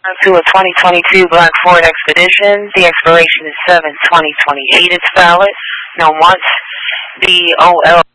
To a 2022 Black Ford Expedition. The expiration is 7/20/28. It's valid. No months. BOL.